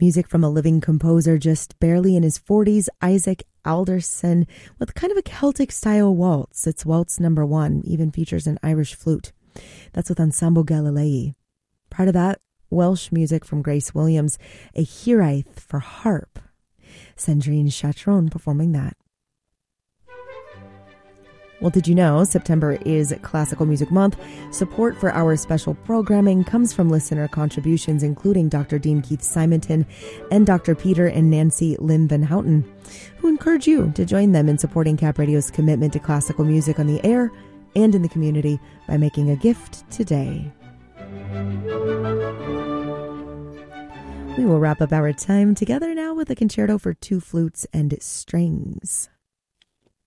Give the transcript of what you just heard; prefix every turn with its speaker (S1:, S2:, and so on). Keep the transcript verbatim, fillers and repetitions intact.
S1: Music from a living composer just barely in his forties, Isaac Alderson, with kind of a Celtic-style waltz. It's waltz number one, even features an Irish flute. That's with Ensemble Galilei. Part of that, Welsh music from Grace Williams, a Hiraeth for harp. Sandrine Chatron performing that. Well, did you know September is Classical Music Month? Support for our special programming comes from listener contributions, including Doctor Dean Keith Simonton and Doctor Peter and Nancy Lynn Van Houten, who encourage you to join them in supporting Cap Radio's commitment to classical music on the air and in the community by making a gift today. We will wrap up our time together now with a concerto for two flutes and strings.